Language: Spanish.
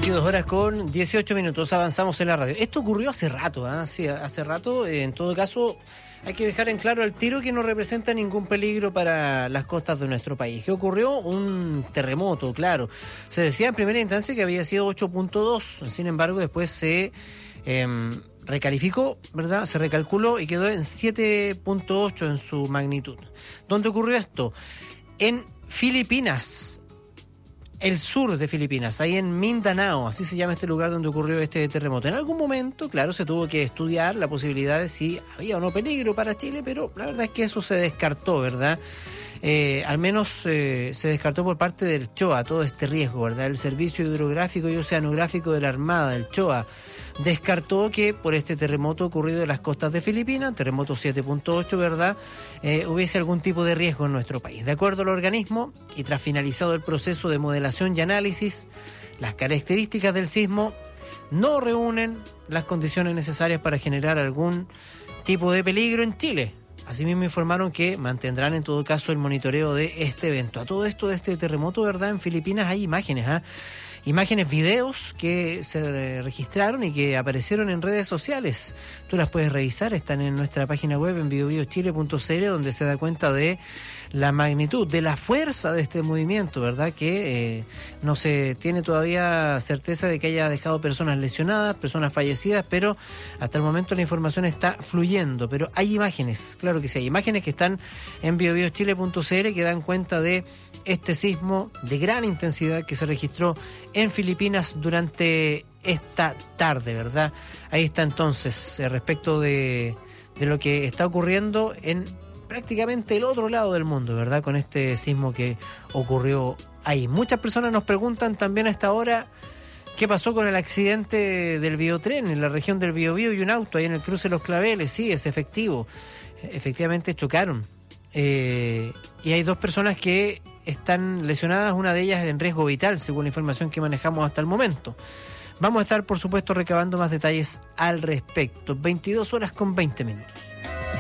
22:18. Avanzamos en la radio. Esto ocurrió hace rato, ¿eh? Sí, hace rato. En todo caso, hay que dejar en claro al tiro que no representa ningún peligro para las costas de nuestro país. ¿Qué ocurrió? Un terremoto, claro. Se decía en primera instancia que había sido 8.2. Sin embargo, después se recalificó, ¿verdad? Se recalculó y quedó en 7.8 en su magnitud. ¿Dónde ocurrió esto? En Filipinas. El sur de Filipinas, ahí en Mindanao, así se llama este lugar donde ocurrió este terremoto. En algún momento, claro, se tuvo que estudiar la posibilidad de si había o no peligro para Chile, pero la verdad es que eso se descartó, ¿verdad? Al menos se descartó por parte del CHOA todo este riesgo, ¿verdad? El Servicio Hidrográfico y Oceanográfico de la Armada, el CHOA, descartó que por este terremoto ocurrido en las costas de Filipinas, terremoto 7.8, ¿verdad?, hubiese algún tipo de riesgo en nuestro país. De acuerdo al organismo, y tras finalizado el proceso de modelación y análisis, las características del sismo no reúnen las condiciones necesarias para generar algún tipo de peligro en Chile. Asimismo informaron que mantendrán en todo caso el monitoreo de este evento. A todo esto de este terremoto, ¿verdad?, en Filipinas hay imágenes, imágenes, videos que se registraron y que aparecieron en redes sociales. Tú las puedes revisar, están en nuestra página web en biobiochile.cl, donde se da cuenta de la magnitud, de la fuerza de este movimiento, ¿verdad? Que no se tiene todavía certeza de que haya dejado personas lesionadas, personas fallecidas, pero hasta el momento la información está fluyendo. Pero hay imágenes, claro que sí, hay imágenes que están en biobiochile.cl que dan cuenta de este sismo de gran intensidad que se registró en Filipinas durante esta tarde, ¿verdad? Ahí está entonces, respecto de lo que está ocurriendo en prácticamente el otro lado del mundo, ¿verdad? Con este sismo que ocurrió ahí. Muchas personas nos preguntan también a esta hora qué pasó con el accidente del Biotren en la región del Biobío y un auto ahí en el cruce de Los Claveles. Sí, es efectivo. Efectivamente chocaron. Y hay 2 personas que están lesionadas, una de ellas en riesgo vital, según la información que manejamos hasta el momento. Vamos a estar, por supuesto, recabando más detalles al respecto. 22:20.